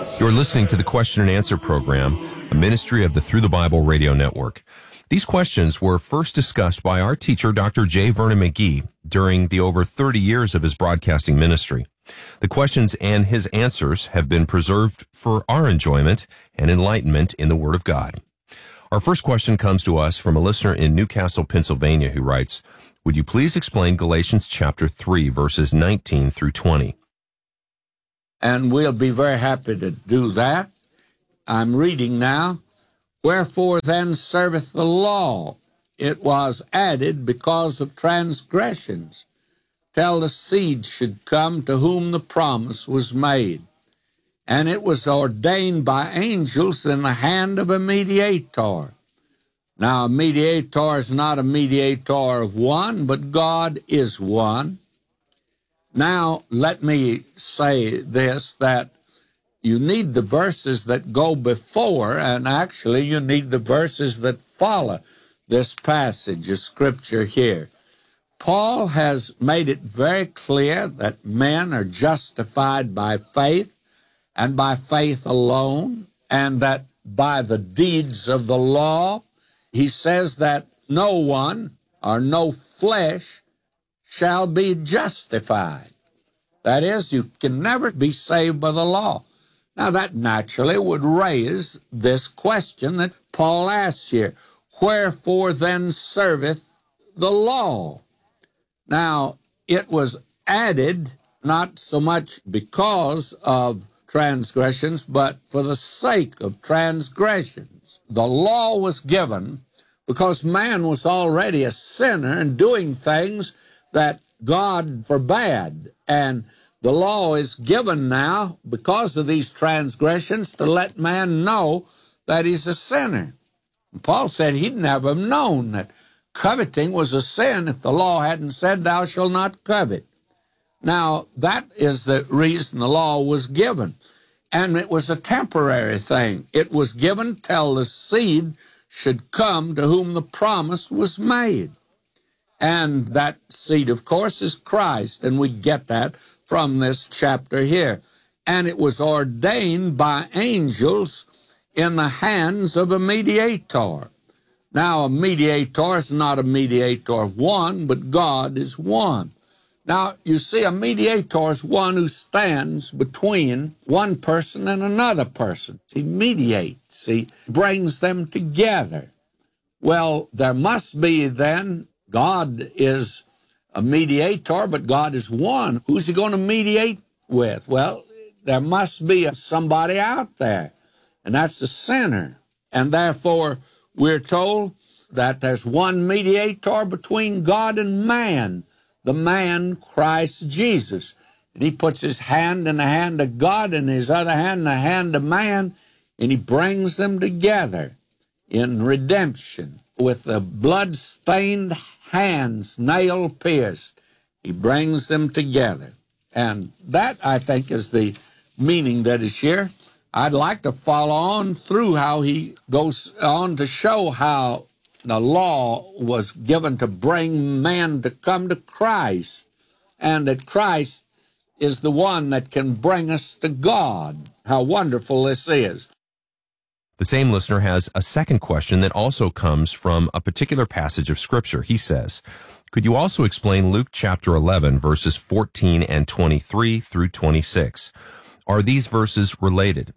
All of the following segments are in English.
You're listening to the Question and Answer program, a ministry of the Through the Bible radio network. These questions were first discussed by our teacher, Dr. J. Vernon McGee, during the over 30 years of his broadcasting ministry. The questions and his answers have been preserved for our enjoyment and enlightenment in the Word of God. Our first question comes to us from a listener in Newcastle, Pennsylvania, who writes, "Would you please explain Galatians chapter 3, verses 19 through 20? And we'll be very happy to do that. I'm reading now. Wherefore then serveth the law? It was added because of transgressions, till the seed should come to whom the promise was made. And it was ordained by angels in the hand of a mediator. Now, a mediator is not a mediator of one, but God is one. Now, let me say this, that you need the verses that go before, and actually you need the verses that follow this passage of Scripture here. Paul has made it very clear that men are justified by faith, and by faith alone, and that by the deeds of the law, he says that no one or no flesh shall be justified. That is, you can never be saved by the law. Now, that naturally would raise this question that Paul asks here. Wherefore then serveth the law? Now, it was added not so much because of transgressions, but for the sake of transgressions. The law was given because man was already a sinner and doing things that God forbade. And the law is given now because of these transgressions to let man know that he's a sinner. And Paul said he'd never have known that coveting was a sin if the law hadn't said, thou shalt not covet. Now, that is the reason the law was given. And it was a temporary thing. It was given till the seed should come to whom the promise was made. And that seed, of course, is Christ, and we get that from this chapter here. And it was ordained by angels in the hands of a mediator. Now, a mediator is not a mediator of one, but God is one. Now, you see, a mediator is one who stands between one person and another person. He mediates. He brings them together. Well, there must be then, God is a mediator, but God is one. Who's he going to mediate with? Well, there must be somebody out there, and that's the sinner. And therefore, we're told that there's one mediator between God and man, the man Christ Jesus. And he puts his hand in the hand of God and his other hand in the hand of man, and he brings them together in redemption with the blood-stained hands, nail-pierced. He brings them together. And that, I think, is the meaning that is here. I'd like to follow on through how he goes on to show how the law was given to bring man to come to Christ, and that Christ is the one that can bring us to God. How wonderful this is. The same listener has a second question that also comes from a particular passage of Scripture. He says, could you also explain Luke chapter 11, verses 14 and 23 through 26? Are these verses related?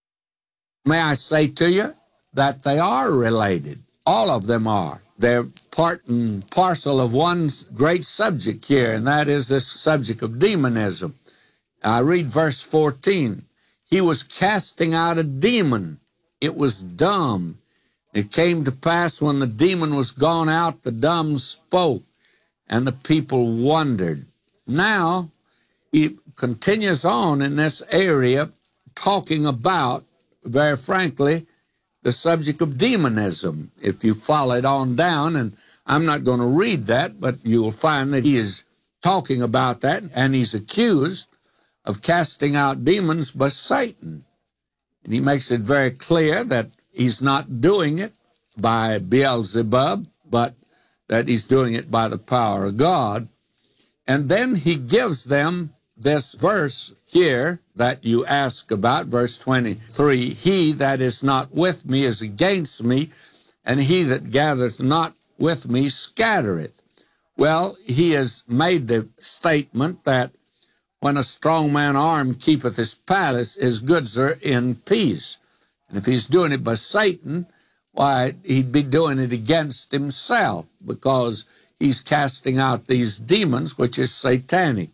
May I say to you that they are related. All of them are. They're part and parcel of one great subject here, and that is this subject of demonism. I read verse 14. He was casting out a demon. It was dumb. It came to pass when the demon was gone out, the dumb spoke, and the people wondered. Now, he continues on in this area talking about, very frankly, the subject of demonism. If you follow it on down, and I'm not going to read that, but you will find that he is talking about that, and he's accused of casting out demons by Satan. And he makes it very clear that he's not doing it by Beelzebub, but that he's doing it by the power of God. And then he gives them this verse here that you ask about, verse 23, he that is not with me is against me, and he that gathereth not with me scattereth. Well, he has made the statement that when a strong man armed keepeth his palace, his goods are in peace. And if he's doing it by Satan, why, he'd be doing it against himself, because he's casting out these demons, which is satanic.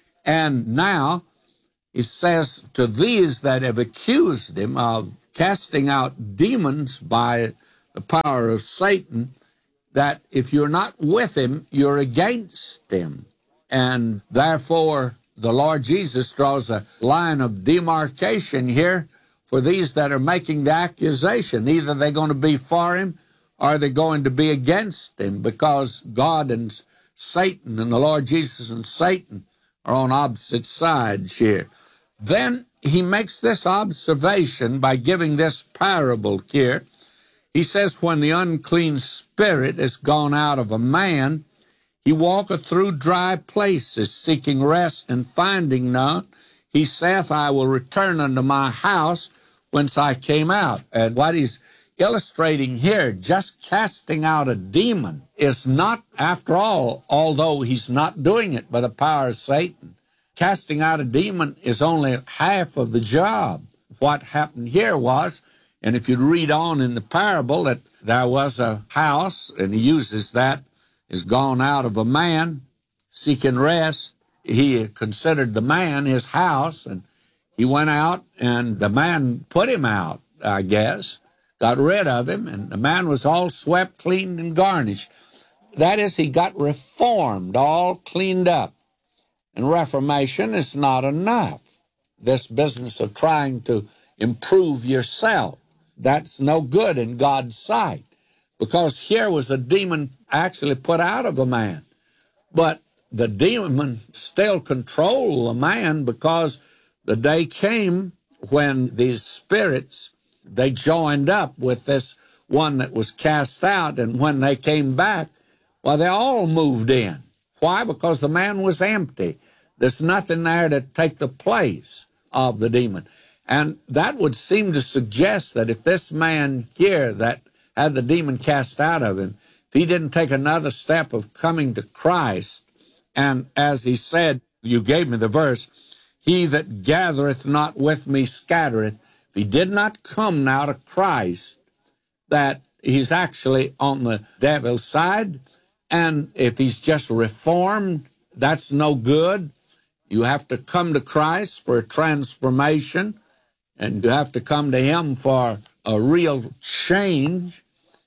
And now he says to these that have accused him of casting out demons by the power of Satan, that if you're not with him, you're against him. And therefore, the Lord Jesus draws a line of demarcation here for these that are making the accusation. Either they're going to be for him or they're going to be against him, because God and Satan and the Lord Jesus and Satan are on opposite sides here. Then he makes this observation by giving this parable here. He says, when the unclean spirit is gone out of a man, he walketh through dry places, seeking rest, and finding none. He saith, I will return unto my house whence I came out. And what he's illustrating here, just casting out a demon, is not, after all, although he's not doing it by the power of Satan, casting out a demon is only half of the job. What happened here was, and if you read on in the parable, that there was a house, and he uses that, is gone out of a man seeking rest. He considered the man his house, and he went out, and the man put him out, I guess, got rid of him, and the man was all swept, cleaned, and garnished. That is, he got reformed, all cleaned up. And reformation is not enough. This business of trying to improve yourself, that's no good in God's sight, because here was a demon actually put out of a man. But the demon still controlled the man, because the day came when these spirits, they joined up with this one that was cast out, and when they came back, well, they all moved in. Why? Because the man was empty. There's nothing there to take the place of the demon. And that would seem to suggest that if this man here that had the demon cast out of him, if he didn't take another step of coming to Christ, and as he said, you gave me the verse, he that gathereth not with me scattereth. If he did not come now to Christ, that he's actually on the devil's side, and if he's just reformed, that's no good. You have to come to Christ for a transformation, and you have to come to him for a real change,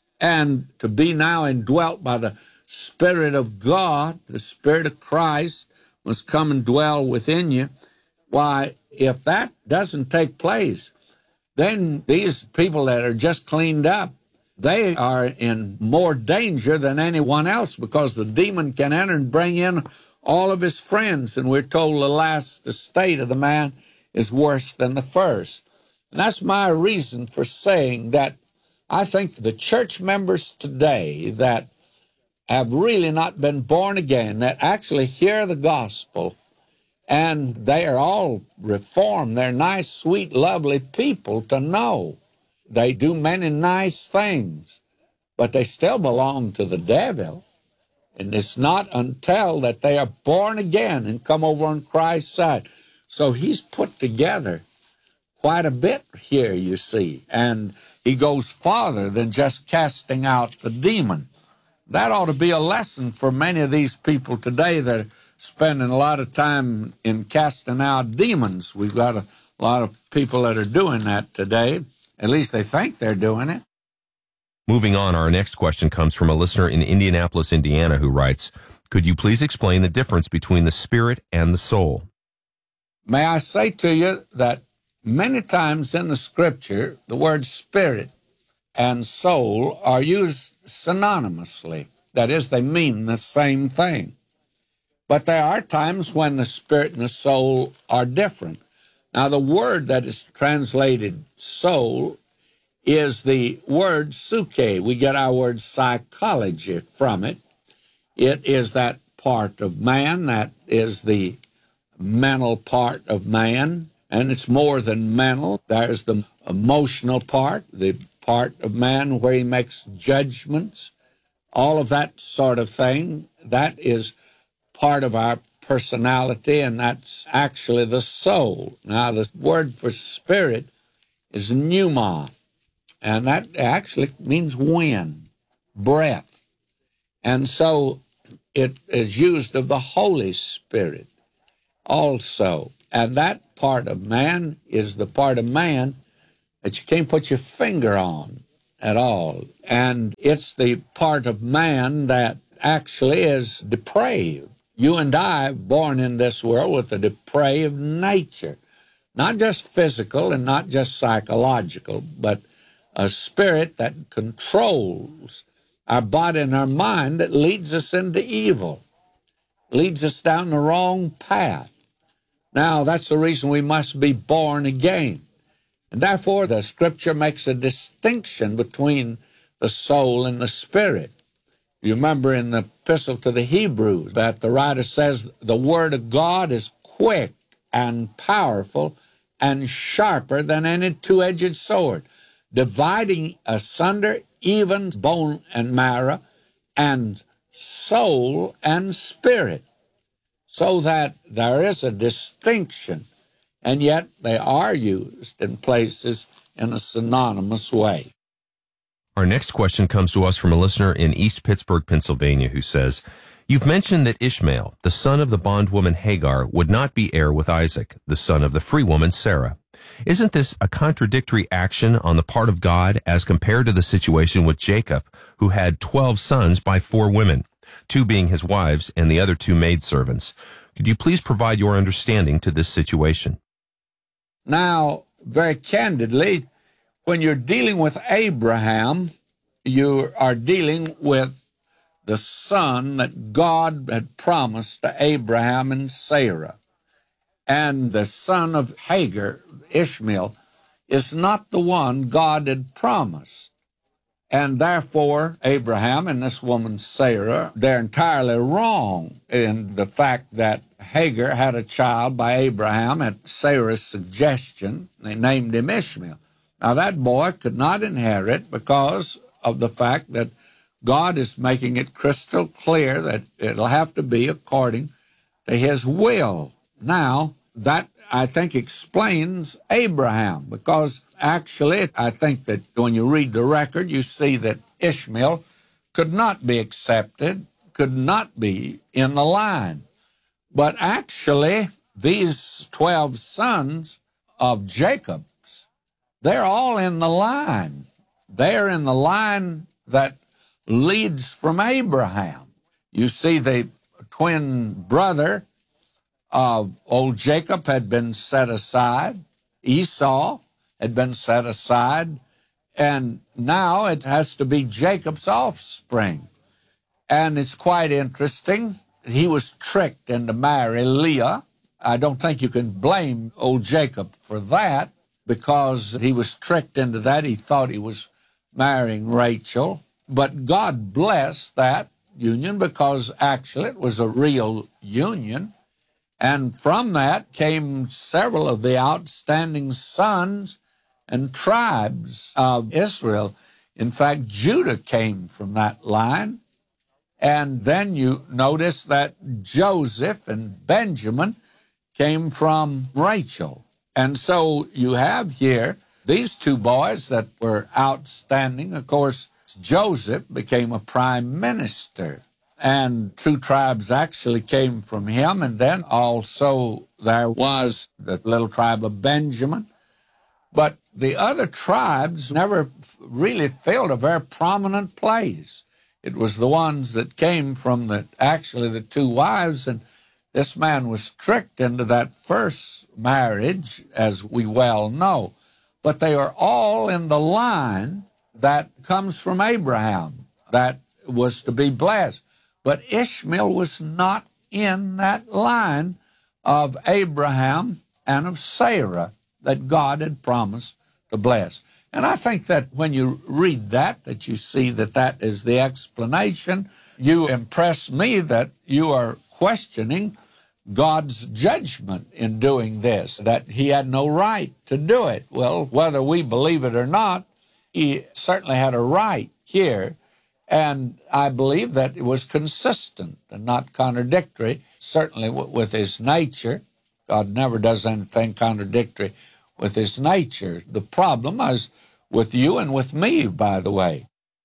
and to be now indwelt by the Spirit of God. The Spirit of Christ must come and dwell within you. Why, if that doesn't take place, then these people that are just cleaned up, they are in more danger than anyone else, because the demon can enter and bring in all of his friends, and we're told the last estate of the man is worse than the first. And that's my reason for saying that I think the church members today that have really not been born again, that actually hear the gospel, and they are all reformed. They're nice, sweet, lovely people to know. They do many nice things, but they still belong to the devil. And it's not until that they are born again and come over on Christ's side. So he's put together quite a bit here, you see. And he goes farther than just casting out the demon. That ought to be a lesson for many of these people today that are spending a lot of time in casting out demons. We've got a lot of people that are doing that today. At least they think they're doing it. Moving on, our next question comes from a listener in Indianapolis, Indiana, who writes, could you please explain the difference between the spirit and the soul? May I say to you that many times in the Scripture, the word spirit and soul are used synonymously. That is, they mean the same thing. But there are times when the spirit and the soul are different. Now, the word that is translated soul is the word psyche. We get our word psychology from it. It is that part of man that is the mental part of man. and it's more than mental. There's the emotional part, the part of man where he makes judgments, all of that sort of thing. That is part of our personality, and that's actually the soul. Now, the word for spirit is pneuma, and that actually means wind, breath. And so it is used of the Holy Spirit also. And that part of man is the part of man that you can't put your finger on at all. And it's the part of man that actually is depraved. You and I, born in this world with a depraved nature, not just physical and not just psychological, but a spirit that controls our body and our mind that leads us into evil, leads us down the wrong path. Now, that's the reason we must be born again. And therefore, the Scripture makes a distinction between the soul and the spirit. You remember in the Epistle to the Hebrews that the writer says the Word of God is quick and powerful and sharper than any two-edged sword, dividing asunder even bone and marrow and soul and spirit, so that there is a distinction, and yet they are used in places in a synonymous way. Our next question comes to us from a listener in East Pittsburgh, Pennsylvania, who says, "You've mentioned that Ishmael, the son of the bondwoman Hagar, would not be heir with Isaac, the son of the free woman Sarah. Isn't this a contradictory action on the part of God as compared to the situation with Jacob, who had 12 sons by 4 women, 2 being his wives and the other 2 maidservants? Could you please provide your understanding to this situation?" Now, very candidly, when you're dealing with Abraham, you are dealing with the son that God had promised to Abraham and Sarah. And the son of Hagar, Ishmael, is not the one God had promised. And therefore, Abraham and this woman Sarah, they're entirely wrong in the fact that Hagar had a child by Abraham at Sarah's suggestion. They named him Ishmael. Now, that boy could not inherit because of the fact that God is making it crystal clear that it'll have to be according to his will. Now, that, I think, explains Abraham, because actually, I think that when you read the record, you see that Ishmael could not be accepted, could not be in the line. But actually, these 12 sons of Jacob's, they're all in the line. They're in the line that leads from Abraham. You see, the twin brother of old Jacob had been set aside. Esau had been set aside. And now it has to be Jacob's offspring. And it's quite interesting. He was tricked into marrying Leah. I don't think you can blame old Jacob for that, because he was tricked into that. He thought he was marrying Rachel. But God blessed that union, because actually it was a real union. And from that came several of the outstanding sons and tribes of Israel. In fact, Judah came from that line. And then you notice that Joseph and Benjamin came from Rachel. And so you have here these 2 boys that were outstanding. Of course, Joseph became a prime minister, and 2 tribes actually came from him. And then also there was the little tribe of Benjamin. But the other tribes never really filled a very prominent place. It was the ones that came from the 2 wives, and this man was tricked into that first marriage, as we well know. But they are all in the line that comes from Abraham, that was to be blessed. But Ishmael was not in that line of Abraham and of Sarah that God had promised to bless. And I think that when you read that you see that that is the explanation. You impress me that you are questioning God's judgment in doing this, that he had no right to do it. Well, whether we believe it or not, he certainly had a right here, and I believe that it was consistent and not contradictory, certainly with his nature. God never does anything contradictory with his nature. The problem is with you and with me, by the way.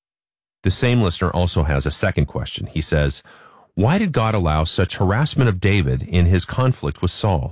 The same listener also has a second question. He says, why did God allow such harassment of David in his conflict with Saul?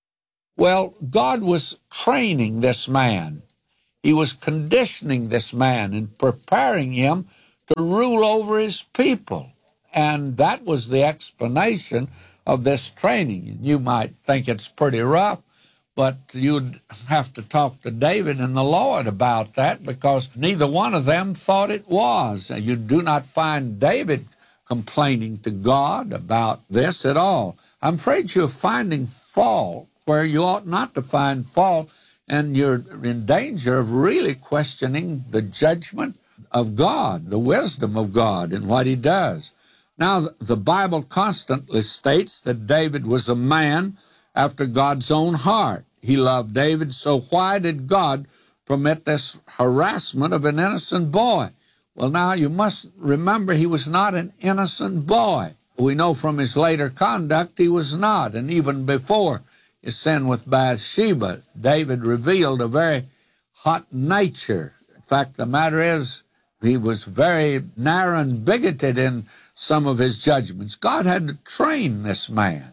Well, God was training this man. He was conditioning this man and preparing him to rule over his people. And that was the explanation of this training. You might think it's pretty rough, but you'd have to talk to David and the Lord about that, because neither one of them thought it was. You do not find David complaining to God about this at all. I'm afraid you're finding fault where you ought not to find fault, and you're in danger of really questioning the judgment of God, the wisdom of God in what he does. Now, the Bible constantly states that David was a man after God's own heart. He loved David, so why did God permit this harassment of an innocent boy? Well, now, you must remember he was not an innocent boy. We know from his later conduct he was not, and even before his sin with Bathsheba, David revealed a very hot nature. In fact, the matter is, he was very narrow and bigoted in some of his judgments. God had to train this man,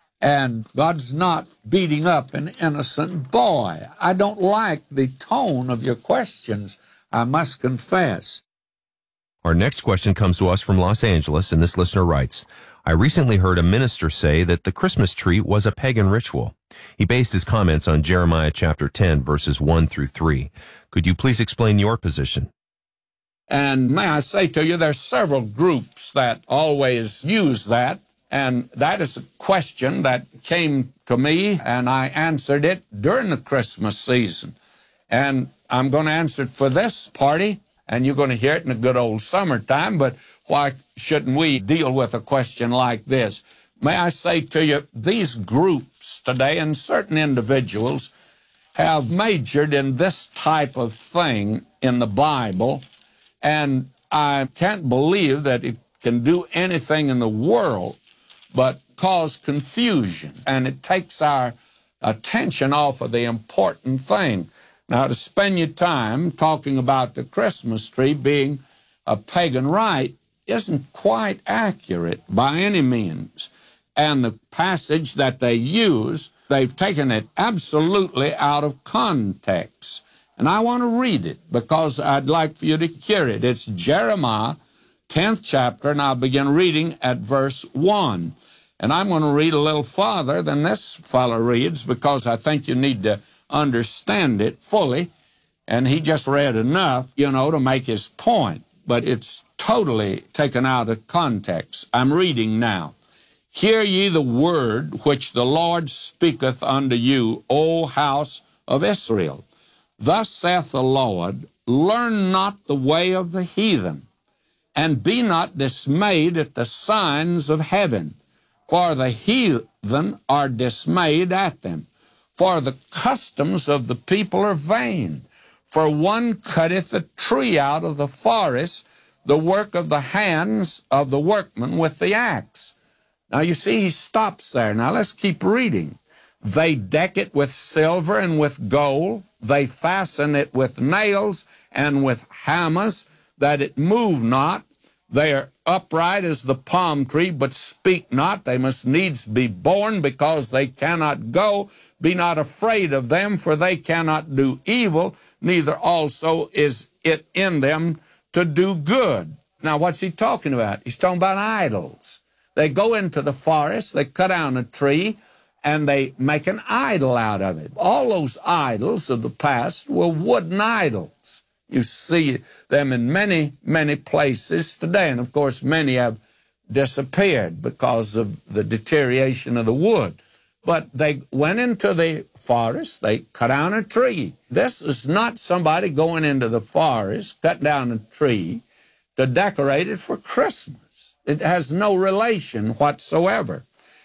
and God's not beating up an innocent boy. I don't like the tone of your questions, I must confess. Our next question comes to us from Los Angeles, and this listener writes, I recently heard a minister say that the Christmas tree was a pagan ritual. He based his comments on Jeremiah chapter 10, verses 1 through 3. Could you please explain your position? And may I say to you, there are several groups that always use that, and that is a question that came to me, and I answered it during the Christmas season. And I'm going to answer it for this party, and you're going to hear it in the good old summertime, but why shouldn't we deal with a question like this? May I say to you, these groups today and certain individuals have majored in this type of thing in the Bible, and I can't believe that it can do anything in the world but cause confusion, and it takes our attention off of the important thing. Now, to spend your time talking about the Christmas tree being a pagan rite isn't quite accurate by any means. And the passage that they use, they've taken it absolutely out of context. And I want to read it because I'd like for you to hear it. It's Jeremiah, 10th chapter, and I'll begin reading at verse 1. And I'm going to read a little farther than this fellow reads because I think you need to understand it fully. And he just read enough, to make his point. But it's totally taken out of context. I'm reading now. Hear ye the word which the Lord speaketh unto you, O house of Israel. Thus saith the Lord, learn not the way of the heathen, and be not dismayed at the signs of heaven, for the heathen are dismayed at them. For the customs of the people are vain. For one cutteth a tree out of the forest, the work of the hands of the workman with the axe. Now you see, he stops there. Now let's keep reading. They deck it with silver and with gold. They fasten it with nails and with hammers, that it move not. They are upright as the palm tree, but speak not. They must needs be born, because they cannot go. Be not afraid of them, for they cannot do evil, neither also is it in them to do good. Now, what's he talking about? He's talking about idols. They go into the forest, they cut down a tree, and they make an idol out of it. All those idols of the past were wooden idols. You see them in many, many places today. And, of course, many have disappeared because of the deterioration of the wood. But they went into the forest, they cut down a tree. This is not somebody going into the forest, cut down a tree to decorate it for Christmas. It has no relation whatsoever.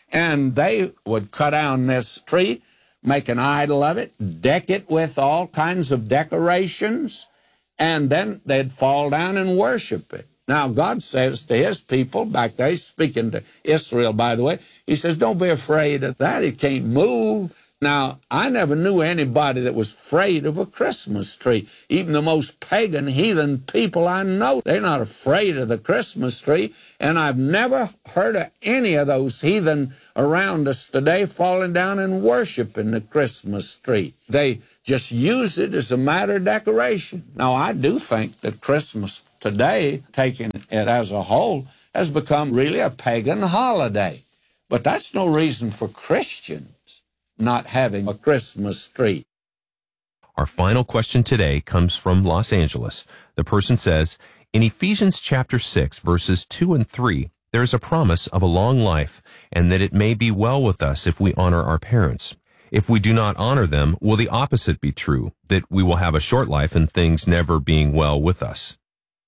And they would cut down this tree, make an idol of it, deck it with all kinds of decorations, and then they'd fall down and worship it. Now, God says to his people back there, he's speaking to Israel, by the way, he says, don't be afraid of that. It can't move. Now, I never knew anybody that was afraid of a Christmas tree. Even the most pagan, heathen people I know, they're not afraid of the Christmas tree. And I've never heard of any of those heathen around us today falling down and worshiping the Christmas tree. They just use it as a matter of decoration. Now, I do think that Christmas today, taking it as a whole, has become really a pagan holiday. But that's no reason for Christians not having a Christmas tree. Our final question today comes from Los Angeles. The person says, in Ephesians chapter 6, verses 2 and 3, there is a promise of a long life and that it may be well with us if we honor our parents. If we do not honor them, will the opposite be true, that we will have a short life and things never being well with us?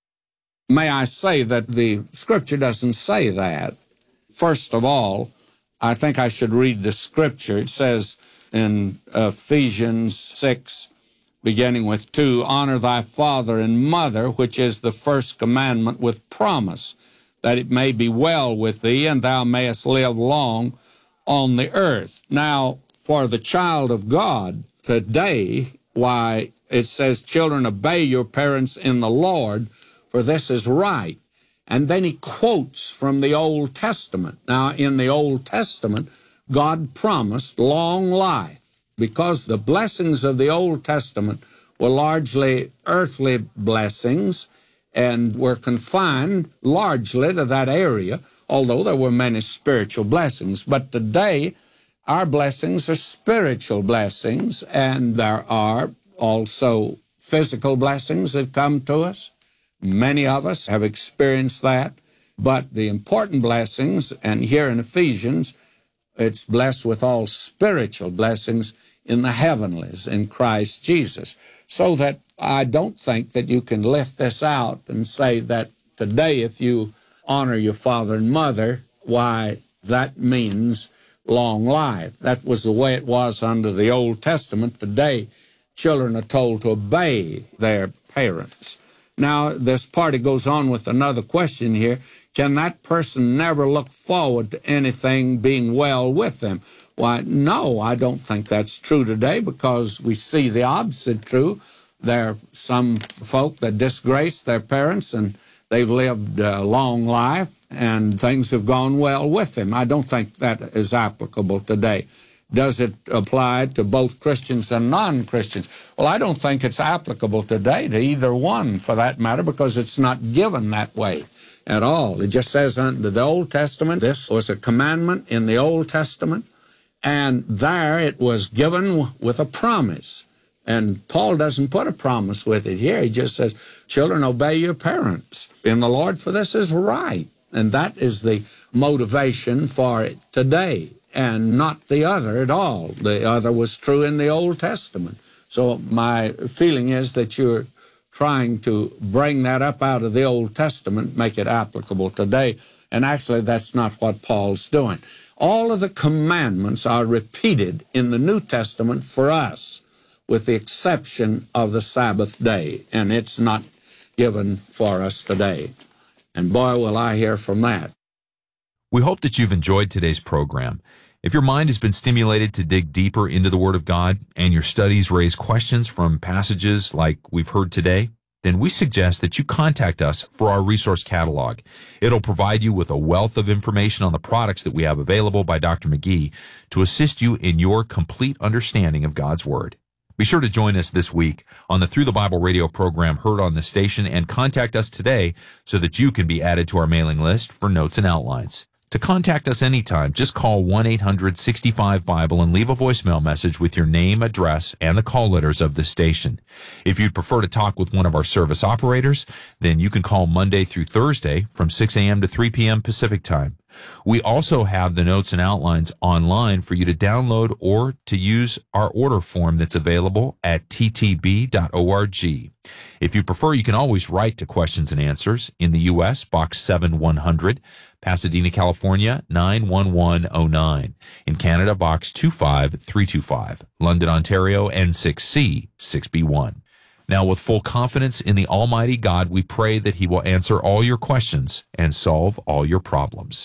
May I say that the Scripture doesn't say that. First of all, I think I should read the Scripture. It says in Ephesians 6, beginning with 2, honor thy father and mother, which is the first commandment with promise, that it may be well with thee, and thou mayest live long on the earth. Now, for the child of God today, why, it says, children, obey your parents in the Lord, for this is right. And then he quotes from the Old Testament. Now, in the Old Testament, God promised long life because the blessings of the Old Testament were largely earthly blessings and were confined largely to that area, although there were many spiritual blessings. But today, our blessings are spiritual blessings, and there are also physical blessings that come to us. Many of us have experienced that, but the important blessings, and here in Ephesians, it's blessed with all spiritual blessings in the heavenlies in Christ Jesus. So that I don't think that you can lift this out and say that today if you honor your father and mother, why, that means long life. That was the way it was under the Old Testament. Today, children are told to obey their parents. Now, this party goes on with another question here. Can that person never look forward to anything being well with them? Why, no, I don't think that's true today because we see the opposite true. There are some folk that disgrace their parents and they've lived a long life and things have gone well with them. I don't think that is applicable today. Does it apply to both Christians and non-Christians? Well, I don't think it's applicable today to either one, for that matter, because it's not given that way at all. It just says under the Old Testament, this was a commandment in the Old Testament, and there it was given with a promise. And Paul doesn't put a promise with it here. He just says, children, obey your parents in the Lord, for this is right. And that is the motivation for it today, and not the other at all. The other was true in the Old Testament. So my feeling is that you're trying to bring that up out of the Old Testament, make it applicable today. And actually, that's not what Paul's doing. All of the commandments are repeated in the New Testament for us, with the exception of the Sabbath day, and it's not given for us today. And boy, will I hear from that. We hope that you've enjoyed today's program. If your mind has been stimulated to dig deeper into the Word of God and your studies raise questions from passages like we've heard today, then we suggest that you contact us for our resource catalog. It'll provide you with a wealth of information on the products that we have available by Dr. McGee to assist you in your complete understanding of God's Word. Be sure to join us this week on the Through the Bible radio program heard on this station and contact us today so that you can be added to our mailing list for notes and outlines. To contact us anytime, just call 1-800-65-BIBLE and leave a voicemail message with your name, address, and the call letters of this station. If you'd prefer to talk with one of our service operators, then you can call Monday through Thursday from 6 a.m. to 3 p.m. Pacific Time. We also have the notes and outlines online for you to download or to use our order form that's available at ttb.org. If you prefer, you can always write to Questions and Answers in the U.S., Box 7100, Pasadena, California, 91109. In Canada, Box 25325. London, Ontario, N6C 6B1. Now, with full confidence in the Almighty God, we pray that He will answer all your questions and solve all your problems.